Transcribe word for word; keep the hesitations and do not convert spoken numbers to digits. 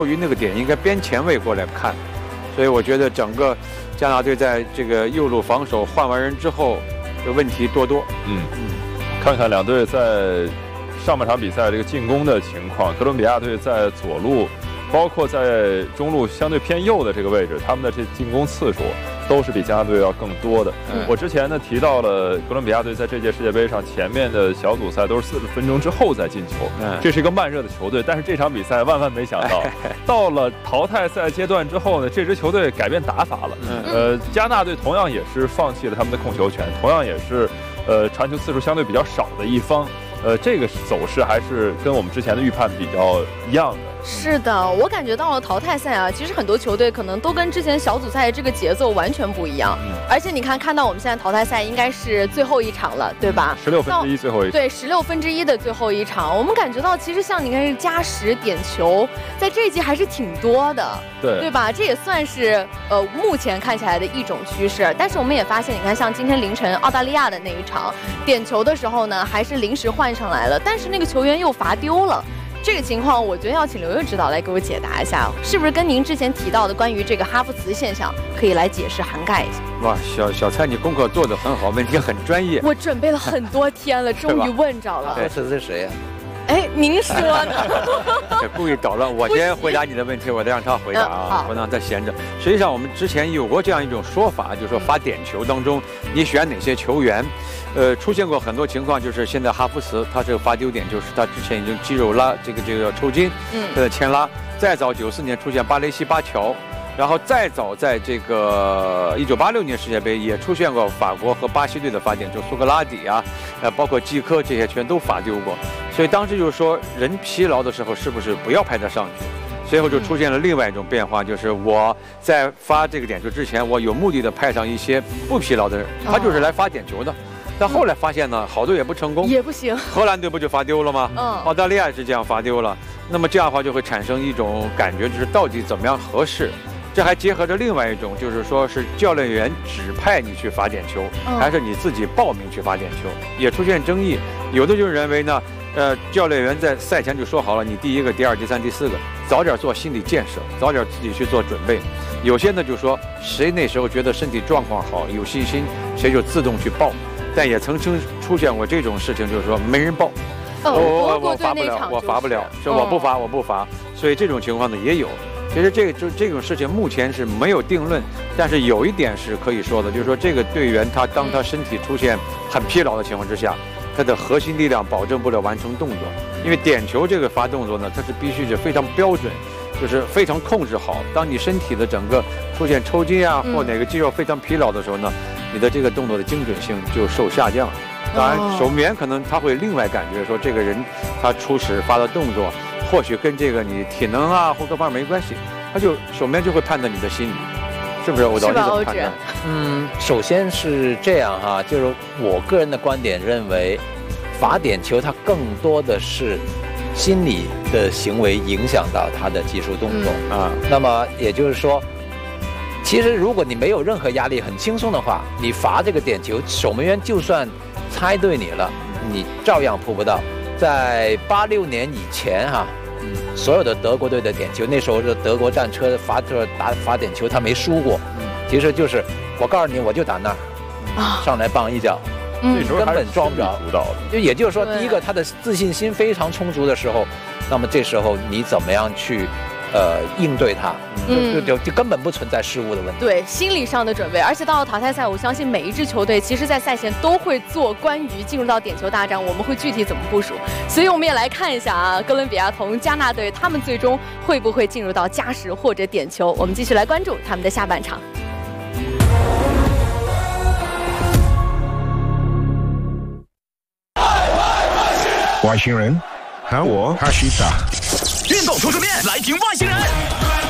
于那个点应该边前卫过来看，所以我觉得整个加拿大队在这个右路防守换完人之后，这问题多多。 嗯嗯，看看两队在上半场比赛这个进攻的情况，哥伦比亚队在左路，包括在中路相对偏右的这个位置，他们的这进攻次数都是比加拿大队要更多的。嗯、我之前呢提到了哥伦比亚队在这届世界杯上前面的小组赛都是四十分钟之后再进球，嗯、这是一个慢热的球队。但是这场比赛万万没想到，到了淘汰赛阶段之后呢，这支球队改变打法了。嗯、呃，加拿大队同样也是放弃了他们的控球权，同样也是呃传球次数相对比较少的一方。呃，这个走势还是跟我们之前的预判比较一样的。 是的，我感觉到了淘汰赛啊，其实很多球队可能都跟之前小组赛这个节奏完全不一样。嗯、而且你看，看到我们现在淘汰赛应该是最后一场了，对吧？ 十六分之一最后一场。 对，十六分之一的最后一场，我们感觉到其实像你看是加时点球，在这一季还是挺多的， 对对吧？这也算是呃目前看起来的一种趋势。但是我们也发现，你看像今天凌晨澳大利亚的那一场点球的时候呢，还是临时换上来了，但是那个球员又罚丢了。这个情况，我觉得要请刘佑指导来给我解答一下，是不是跟您之前提到的关于这个哈弗茨现象可以来解释涵盖一下？ 哇，小小蔡，你功课做得很好，问题很专业。 我准备了很多天了，终于问着了。 哈弗茨是谁呀？ 哎，您说呢？ 故意捣乱，我先回答你的问题，我再让他回答啊，不能再闲着。实际上，我们之前有过这样一种说法，就是说罚点球当中，你选哪些球员？呃，出现过很多情况，就是现在哈弗茨他这个罚丢点，就是他之前已经肌肉拉这个这个抽筋，嗯，他的牵拉。再早九四年出现巴雷西巴乔，然后再早在这个一九八六年世界杯也出现过法国和巴西队的罚点，就苏格拉底啊，呃，包括季科这些全都罚丢过。所以当时就是说，人疲劳的时候是不是不要派他上去？随后就出现了另外一种变化，就是我在发这个点球之前，我有目的的派上一些不疲劳的人，他就是来罚点球的。但后来发现呢，好多也不成功， 也不行。 荷兰队不就罚丢了吗？嗯，澳大利亚是这样罚丢了。那么这样的话就会产生一种感觉，就是到底怎么样合适？这还结合着另外一种，就是说是教练员指派你去罚点球，嗯、还是你自己报名去罚点球，也出现争议。有的就是认为呢，呃，教练员在赛前就说好了，你第一个、第二、第三、第四个，早点做心理建设，早点自己去做准备。有些呢就说，谁那时候觉得身体状况好、有信心，谁就自动去报。但也曾经出现过这种事情，就是说没人报， 哦、 我我罚不了，我罚不了，说我不罚，我不罚。所以这种情况呢也有。其实这个就这种事情目前是没有定论，但是有一点是可以说的，就是说这个队员他当他身体出现很疲劳的情况之下，他的核心力量保证不了完成动作，因为点球这个罚动作呢，它是必须是非常标准，就是非常控制好。当你身体的整个出现抽筋啊，或哪个肌肉非常疲劳的时候呢，你的这个动作的精准性就受下降。当然，守门员可能他会另外感觉说，这个人他初始发的动作，或许跟这个你体能啊或各方面没关系，他就守门员就会判断你的心理，是不是？我导你怎么判断？ 嗯，首先是这样哈，就是我个人的观点认为，罚点球它更多的是心理的行为影响到他的技术动作、嗯、啊。那么也就是说，其实如果你没有任何压力，很轻松的话，你罚这个点球，守门员就算猜对你了，你照样扑不到。在八六年以前哈、啊，嗯，所有的德国队的点球，那时候的德国战车罚这打罚点球，他没输过。嗯，其实就是我告诉你，我就打那儿，啊，上来棒一脚。 嗯， 根本装不着。就也就是说，第一个他的自信心非常充足的时候，那么这时候你怎么样去，呃，应对他？嗯，就就就根本不存在失误的问题。 对，心理上的准备，而且到了淘汰赛，我相信每一支球队其实在赛前都会做关于进入到点球大战，我们会具体怎么部署。所以我们也来看一下啊，哥伦比亚同加纳队他们最终会不会进入到加时或者点球？我们继续来关注他们的下半场。 外星人喊我哈西达， 运动说书面来听外星人。